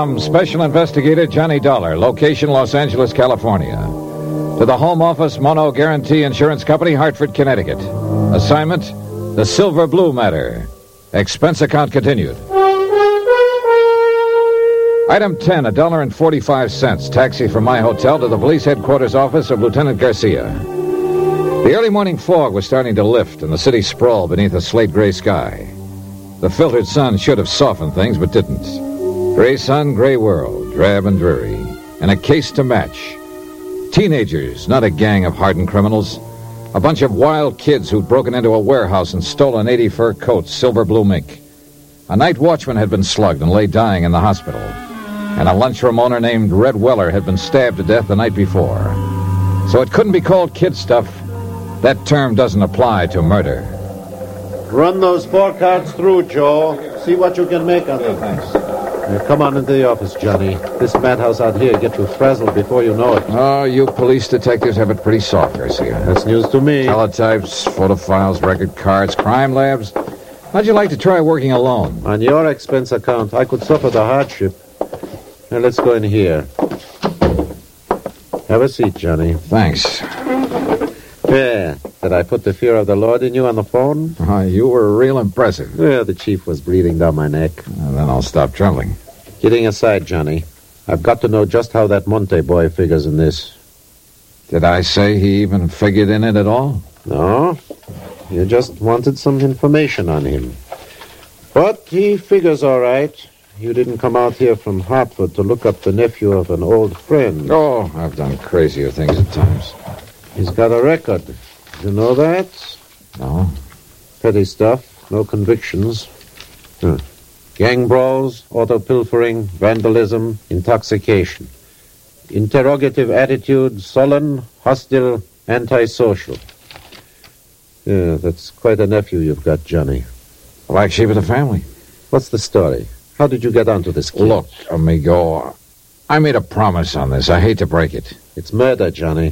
from Special Investigator Johnny Dollar, location Los Angeles, California. To the Home Office Mono Guarantee Insurance Company, Hartford, Connecticut. Assignment, the Silver Blue Matter. Expense account continued. Item 10, $1.45. Taxi from my hotel to the police headquarters office of Lieutenant Garcia. The early morning fog was starting to lift, and the city sprawled beneath a slate-gray sky. The filtered sun should have softened things, but didn't. Gray sun, gray world, drab and dreary, and a case to match. Teenagers, not a gang of hardened criminals. A bunch of wild kids who'd broken into a warehouse and stolen 80 fur coats, silver blue mink. A night watchman had been slugged and lay dying in the hospital. And a lunchroom owner named Red Weller had been stabbed to death the night before. So it couldn't be called kid stuff. That term doesn't apply to murder. Run those 4 cards through, Joe. See what you can make of them. Thanks. Come on into the office, Johnny. This madhouse out here get you frazzled before you know it. Oh, you police detectives have it pretty soft, Garcia. That's news to me. Teletypes, photo files, record cards, crime labs. How'd you like to try working alone? On your expense account, I could suffer the hardship. Now, let's go in here. Have a seat, Johnny. Thanks. Yeah. Did I put the fear of the Lord in you on the phone? You were real impressive. Well, the chief was breathing down my neck. Then I'll stop trembling. Kidding aside, Johnny, I've got to know just how that Monte boy figures in this. Did I say he even figured in it at all? No. You just wanted some information on him. But he figures all right. You didn't come out here from Hartford to look up the nephew of an old friend. Oh, I've done crazier things at times. He's got a record. You know that? No. Petty stuff. No convictions. Gang brawls, auto pilfering, vandalism, intoxication. Interrogative attitude, sullen, hostile, antisocial. Yeah, that's quite a nephew you've got, Johnny. Black sheep of the family. What's the story? How did you get onto this kid? Look, amigo, I made a promise on this. I hate to break it. It's murder, Johnny.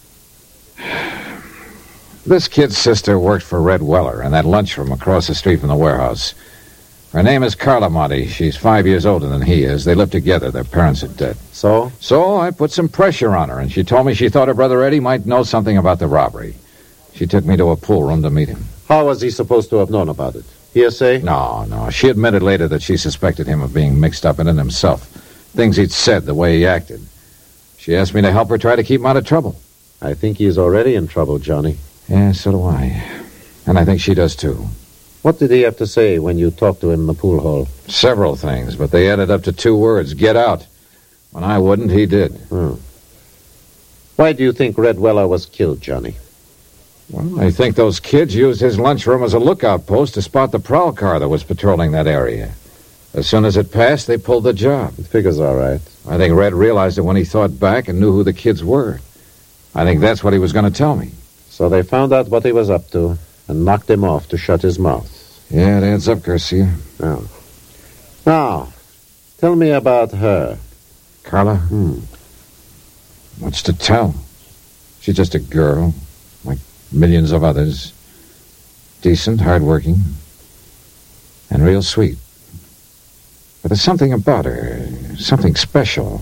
This kid's sister worked for Red Weller in that lunchroom across the street from the warehouse. Her name is Carla Monte. She's 5 years older than he is. They live together. Their parents are dead. So? So I put some pressure on her, and she told me she thought her brother Eddie might know something about the robbery. She took me to a pool room to meet him. How was he supposed to have known about it? Hearsay? No. She admitted later that she suspected him of being mixed up in it himself. Things he'd said, the way he acted. She asked me to help her try to keep him out of trouble. I think he's already in trouble, Johnny. Yeah, so do I. And I think she does, too. What did he have to say when you talked to him in the pool hall? Several things, but they added up to 2 words. Get out. When I wouldn't, he did. Why do you think Red Weller was killed, Johnny? Well, I think those kids used his lunchroom as a lookout post to spot the prowl car that was patrolling that area. As soon as it passed, they pulled the job. It figures all right. I think Red realized it when he thought back and knew who the kids were. I think that's what he was going to tell me. So they found out what he was up to and knocked him off to shut his mouth. Yeah, it adds up, Garcia. Now, tell me about her. Carla? What's to tell? She's just a girl, like millions of others. Decent, hardworking, and real sweet. But there's something about her, something special.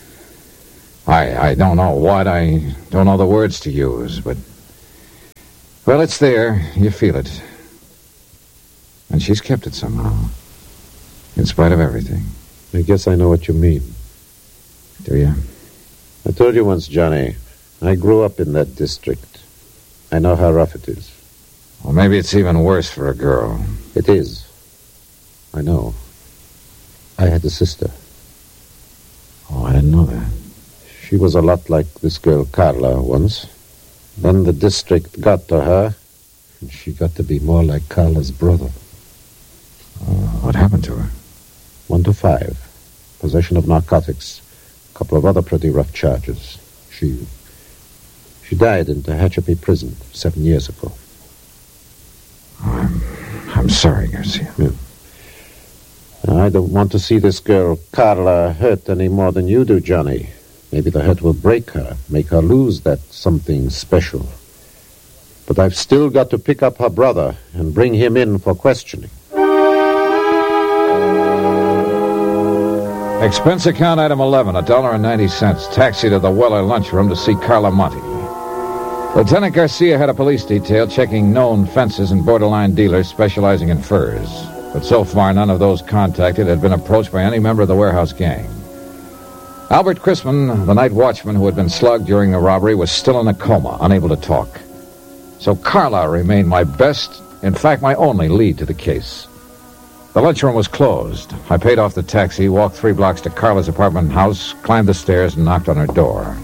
I don't know what, I don't know the words to use, but... Well, it's there. You feel it. And she's kept it somehow. In spite of everything. I guess I know what you mean. Do you? I told you once, Johnny, I grew up in that district. I know how rough it is. Well, maybe it's even worse for a girl. It is. I know. I had a sister. Oh, I didn't know that. She was a lot like this girl Carla once. Then the district got to her, and she got to be more like Carla's brother. What happened to her? 1 to 5. Possession of narcotics. A couple of other pretty rough charges. She died in Tehachapi prison 7 years ago. Oh, I'm sorry, Garcia. Yeah. I don't want to see this girl Carla hurt any more than you do, Johnny. Maybe the hurt will break her, make her lose that something special. But I've still got to pick up her brother and bring him in for questioning. Expense account item 11, $1.90. Taxi to the Weller lunchroom to see Carla Monte. Lieutenant Garcia had a police detail checking known fences and borderline dealers specializing in furs. But so far, none of those contacted had been approached by any member of the warehouse gang. Albert Chrisman, the night watchman who had been slugged during the robbery, was still in a coma, unable to talk. So Carla remained my best, in fact, my only lead to the case. The lunchroom was closed. I paid off the taxi, walked 3 blocks to Carla's apartment house, climbed the stairs, and knocked on her door.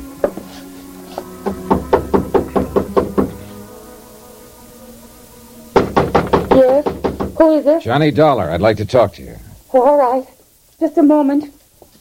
Yes? Who is it? Johnny Dollar, I'd like to talk to you. Oh, all right. Just a moment.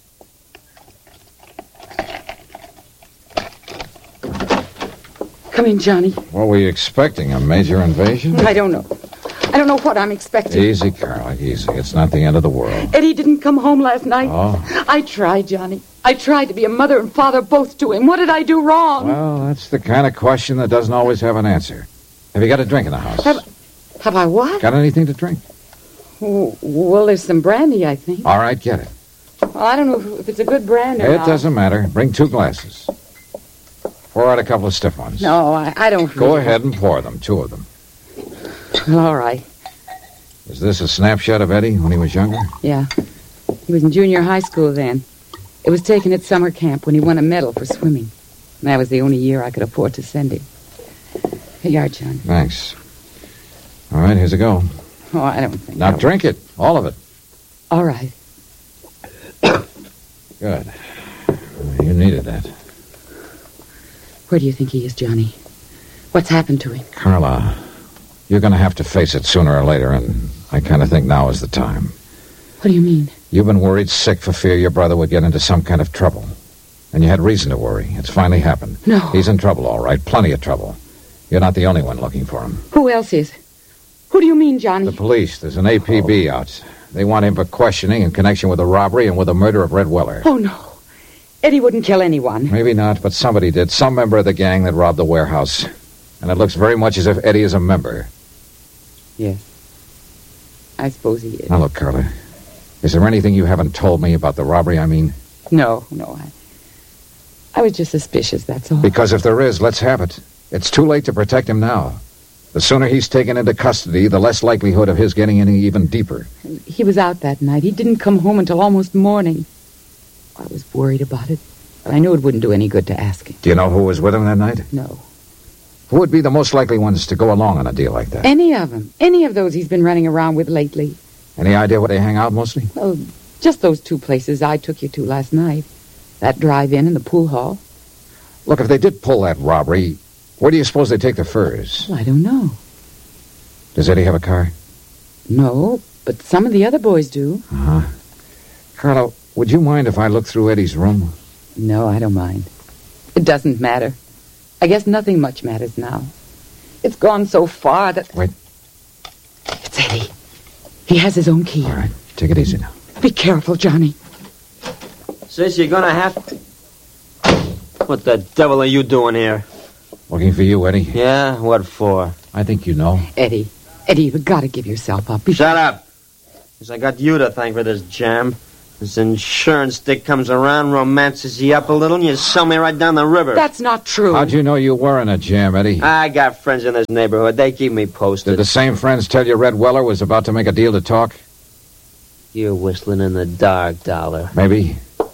Come in, Johnny. What were you expecting, a major invasion? I don't know. I don't know what I'm expecting. Easy, Carla, easy. It's not the end of the world. Eddie didn't come home last night. Oh? I tried, Johnny. I tried to be a mother and father both to him. What did I do wrong? Well, that's the kind of question that doesn't always have an answer. Have you got a drink in the house? Have I what? Got anything to drink? Well, there's some brandy, I think. All right, get it. Well, I don't know if it's a good brand or It not. doesn't matter. Bring 2 glasses. Pour out a couple of stiff ones. No, I don't. Go ahead and pour them, 2 of them. All right. Is this a snapshot of Eddie when he was younger? Yeah. He was in junior high school then. It was taken at summer camp when he won a medal for swimming. That was the only year I could afford to send him. Here you are, John. Thanks. All right, here's a go. Oh, I don't think Now I will. drink it, all of it. All right. Good. You needed that. Where do you think he is, Johnny? What's happened to him? Carla, you're going to have to face it sooner or later, and I kind of think now is the time. What do you mean? You've been worried sick for fear your brother would get into some kind of trouble. And you had reason to worry. It's finally happened. No. He's in trouble, all right. Plenty of trouble. You're not the only one looking for him. Who else is? Who do you mean, Johnny? The police. There's an APB out. They want him for questioning in connection with the robbery and with the murder of Red Weller. Oh, no. Eddie wouldn't kill anyone. Maybe not, but somebody did. Some member of the gang that robbed the warehouse. And it looks very much as if Eddie is a member. Yes. I suppose he is. Now, look, Carla. Is there anything you haven't told me about the robbery, I mean? No. I was just suspicious, that's all. Because if there is, let's have it. It's too late to protect him now. The sooner he's taken into custody, the less likelihood of his getting any even deeper. He was out that night. He didn't come home until almost morning. I was worried about it, but I knew it wouldn't do any good to ask him. Do you know who was with him that night? No. Who would be the most likely ones to go along on a deal like that? Any of them. Any of those he's been running around with lately. Any idea where they hang out mostly? Well, just those 2 places I took you to last night. That drive-in and the pool hall. Look, if they did pull that robbery, where do you suppose they take the furs? Well, I don't know. Does Eddie have a car? No, but some of the other boys do. Uh-huh. Carla, would you mind if I look through Eddie's room? No, I don't mind. It doesn't matter. I guess nothing much matters now. It's gone so far that... Wait. It's Eddie. He has his own key. All right, take it easy now. Be careful, Johnny. Sis, you're gonna have... What the devil are you doing here? Looking for you, Eddie. Yeah? What for? I think you know. Eddie, you've got to give yourself up. Shut up! Because I got you to thank for this jam. This insurance stick comes around, romances you up a little, and you sell me right down the river. That's not true. How'd you know you were in a jam, Eddie? I got friends in this neighborhood. They keep me Did posted. the same friends tell you Red Weller was about to make a deal to talk? You're whistling in the dark, Dollar. Maybe.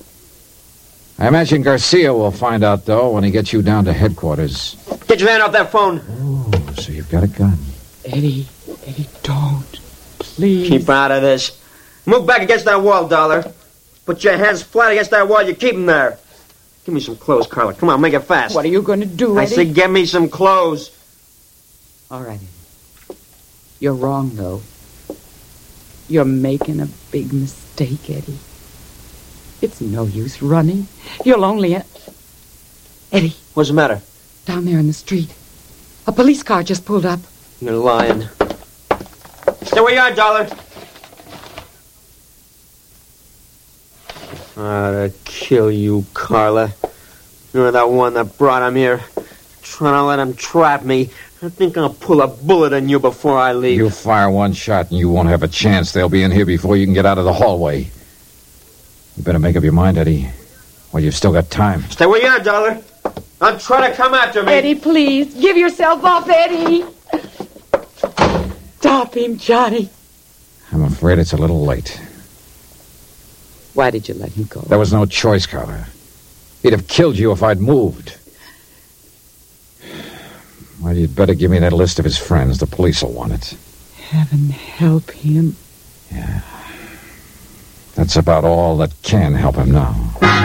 I imagine Garcia will find out, though, when he gets you down to headquarters. Get your hand off that phone. Oh, so you've got a gun. Eddie, don't. Please. Keep out of this. Move back against that wall, Dollar. Put your hands flat against that wall. You keep them there. Give me some clothes, Carla. Come on, make it fast. What are you going to do, I Eddie? said get me some clothes. All right, Eddie. You're wrong, though. You're making a big mistake, Eddie. It's no use running. You'll only... Eddie, What's the matter? down there in the street. A police car just pulled up. You're lying. Stay where you are, Dollar. To kill you, Carla. You're the one that brought him here. Trying to let him trap me. I think I'll pull a bullet in you before I leave. You fire one shot and you won't have a chance. They'll be in here before you can get out of the hallway. You better make up your mind, Eddie. Well, you've still got time. Stay where you are, Dollar. Don't try to come after me. Eddie, please. Give yourself up, Eddie. Stop him, Johnny. I'm afraid it's a little late. Why did you let him go? There was no choice, Carla. He'd have killed you if I'd moved. Well, you'd better give me that list of his friends. The police will want it. Heaven help him. Yeah. That's about all that can help him now.